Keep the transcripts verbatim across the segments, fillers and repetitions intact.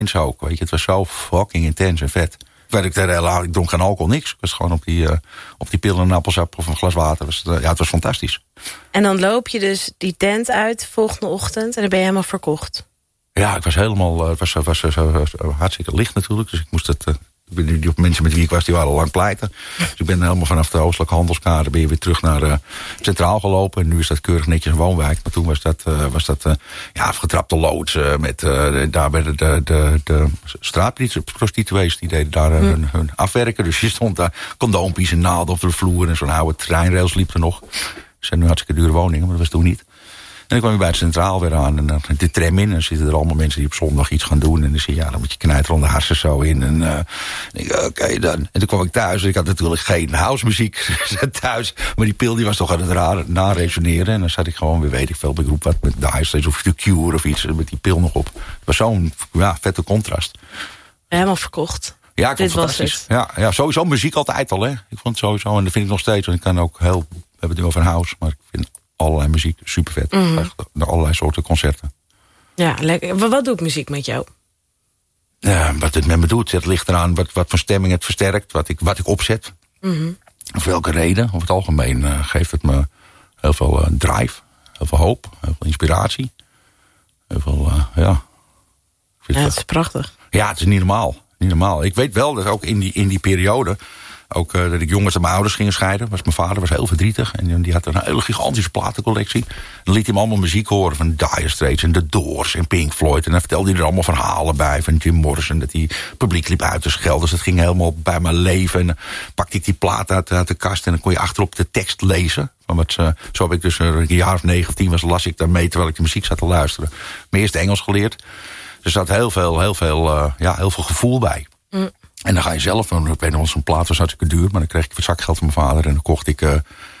intens ook, weet je. Het was zo fucking intens en vet. Ik weet ik, de, ik dronk geen alcohol, niks. Ik was gewoon op die, uh, op die pillen, een appelsap of een glas water. Was, uh, ja, het was fantastisch. En dan loop je dus die tent uit de volgende ochtend en dan ben je helemaal verkocht. Ja, ik was helemaal, het was, was, was, was, was hartstikke licht natuurlijk. Dus ik moest het, uh, die mensen met wie ik was, die waren lang pleiten. Dus ik ben helemaal vanaf de oostelijke handelskade ben je weer terug naar uh, Centraal gelopen. En nu is dat keurig netjes een woonwijk. Maar toen was dat, uh, was dat uh, ja, afgetrapte loods. Uh, met, uh, daar werden de, de, de straatprostituees, die deden daar uh, hmm. hun, hun afwerken. Dus je stond daar condoompjes en naalden op de vloer. En zo'n oude treinrails liep er nog. Het zijn nu hartstikke dure woningen, maar dat was toen niet. En dan kwam je bij het Centraal weer aan en dan de tram in. En dan zitten er allemaal mensen die op zondag iets gaan doen. En dan zie je, ja, dan moet je knijter onder de harsen zo in. En uh, denk oké okay, dan. En toen kwam ik thuis en ik had natuurlijk geen housemuziek thuis. Maar die pil die was toch aan het raar, naresoneren. En dan zat ik gewoon weer, weet ik veel, bij groep wat met Dire Straits of The Cure of iets. Met die pil nog op. Het was zo'n ja, vette contrast. Helemaal verkocht. Ja, ik vond het fantastisch. Ja, ja, sowieso muziek altijd al, hè. Ik vond het sowieso, en dat vind ik nog steeds. Want ik kan ook heel, we hebben het nu over house, maar ik vind allerlei muziek, super vet. Mm-hmm. Echt, allerlei soorten concerten. Ja, lekker. Wat doet muziek met jou? Ja, wat het met me doet, het ligt eraan wat, wat voor stemming het versterkt, wat ik, wat ik opzet. Mm-hmm. Of welke reden. Over het algemeen uh, geeft het me heel veel uh, drive, heel veel hoop, heel veel inspiratie. Heel veel, uh, ja. Ja, het is prachtig. Ja, het is niet normaal. Niet normaal. Ik weet wel dat ook in die, in die periode, ook uh, dat ik jong was dat mijn ouders gingen scheiden. Was mijn vader was heel verdrietig. En die had een hele gigantische platencollectie. Dan liet hij me allemaal muziek horen van Dire Straits en The Doors en Pink Floyd. En dan vertelde hij er allemaal verhalen bij van Jim Morrison. Dat hij publiek liep uit te schelden. Dus dat ging helemaal bij mijn leven. En dan pakte ik die plaat uit, uit de kast en dan kon je achterop de tekst lezen. Van wat ze, zo heb ik dus een jaar of negen of tien was, las ik daarmee terwijl ik de muziek zat te luisteren. Maar eerst Engels geleerd. Dus er zat heel veel, heel veel, uh, ja, heel veel gevoel bij. Mm. En dan ga je zelf, ik weet nog, zo'n plaat was hartstikke duur, maar dan kreeg ik wat zakgeld van mijn vader en dan kocht ik uh,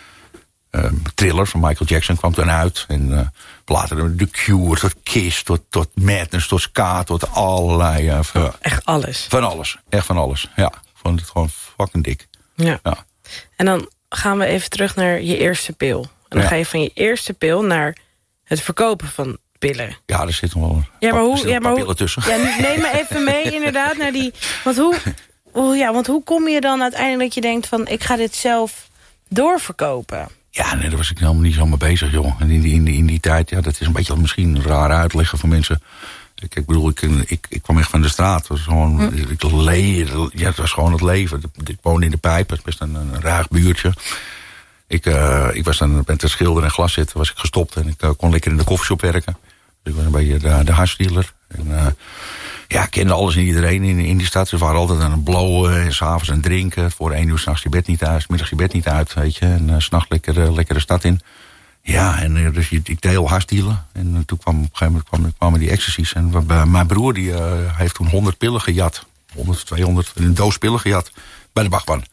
uh, Thriller van Michael Jackson, kwam toen uit. En uh, later The Cure, tot Kiss, tot, tot Madness, tot Ska, tot allerlei. Uh, oh, echt alles? Van alles, echt van alles, ja. Ik vond het gewoon fucking dik. Ja. ja. En dan gaan we even terug naar je eerste pil. En dan ja. ga je van je eerste pil naar het verkopen van pillen. Ja, er zit nog wel een ja, maar hoe, paar, ja, maar pillen hoe, tussen. Ja, neem me even mee inderdaad naar die. Want hoe, hoe, ja, want hoe kom je dan uiteindelijk dat je denkt van ik ga dit zelf doorverkopen? Ja, nee, daar was ik helemaal niet zo mee bezig, joh. En in die, in die, in die tijd, ja, dat is een beetje misschien raar uitleggen voor mensen. Ik, ik bedoel, ik, ik, ik kwam echt van de straat. Het was gewoon, hm. ik leed, ja, het was gewoon het leven. Ik woonde in de Pijp, het was best een, een raar buurtje. Ik, uh, ik was dan met de schilder en glas zitten, was ik gestopt en ik uh, kon lekker in de koffieshop werken. Dus ik was een beetje de, de hashdealer. En uh, ja, ik kende alles en iedereen in, in die stad. Ze waren altijd aan het blowen en s'avonds aan het drinken. Voor één uur s'nachts je bed niet uit, 's middags je bed niet uit, weet je. En uh, s'nachts lekker, uh, lekker de stad in. Ja, en uh, dus ik deed al hashdealen. En uh, toen kwam op een gegeven moment kwam, kwamen die ecstasies. En uh, mijn broer die uh, heeft toen honderd pillen gejat. honderd, tweehonderd, een doos pillen gejat. Bij de Bachman.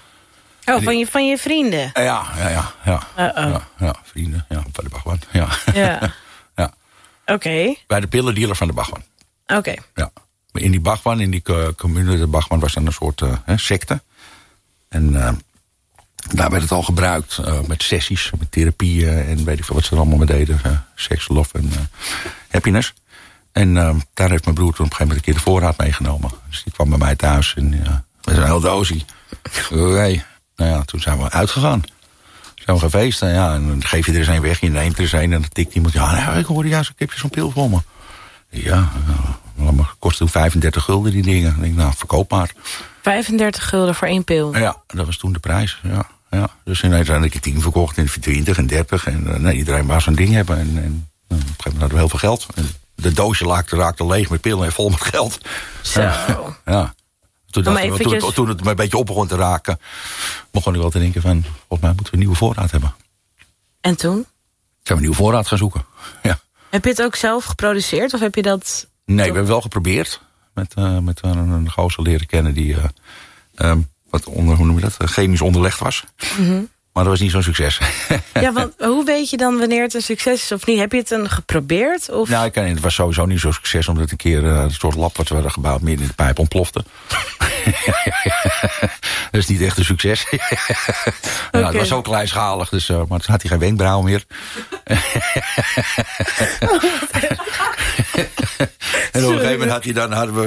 Oh, van je, van je vrienden? Ja, ja, ja. ja, ja, ja vrienden, ja, bij de Bachman. Ja. Ja. ja. Oké. Okay. Bij de pillendealer van de Bachman. Oké. Okay. Ja. In die Bachman, in die uh, commune, de Bachman was dan een soort uh, hè, secte. En uh, daar werd het al gebruikt uh, met sessies, met therapieën en weet ik veel wat ze er allemaal mee deden. Uh, seks, love en uh, happiness. En uh, daar heeft mijn broer toen op een gegeven moment een keer de voorraad meegenomen. Dus die kwam bij mij thuis en uh, met een heel doosie. Oké. Nou ja, toen zijn we uitgegaan. Zijn we gaan feesten, ja, en dan geef je er eens een weg, je neemt er eens een en dan tikt iemand, ja, nou, ik hoorde juist, ik heb je zo'n pil voor me. Ja, nou, maar kostte vijfendertig gulden die dingen. Ik denk, nou, verkoop maar. vijfendertig gulden voor één pil? Ja, dat was toen de prijs, ja. ja. Dus ineens had ik tien verkocht en twintig en dertig en uh, nee, iedereen wou zo'n ding hebben. En, en uh, op een gegeven moment hadden we heel veel geld. En de doosje raakte, raakte leeg met pillen en vol met geld. Zo. Uh, ja. Toen, dat, eventjes... toen, toen het me een beetje op begon te raken, begon ik wel te denken van, volgens mij moeten we een nieuwe voorraad hebben. En toen? Zijn we een nieuwe voorraad gaan zoeken, ja. Heb je het ook zelf geproduceerd of heb je dat... Nee, we hebben wel geprobeerd. Met, uh, met een, een gozer leren kennen die, uh, um, wat onder, hoe noem je dat, chemisch onderlegd was. Mm-hmm. Maar dat was niet zo'n succes. Ja, want hoe weet je dan wanneer het een succes is of niet? Heb je het dan geprobeerd? Of? Nou, ik kan, het was sowieso niet zo'n succes, omdat een keer uh, een soort lab wat we hadden gebouwd midden in de pijp ontplofte. Dat is niet echt een succes. Okay. Ja, het was zo kleinschalig, dus, uh, maar toen had hij geen wenkbrauwen meer. En op een gegeven moment had hij dan, hadden we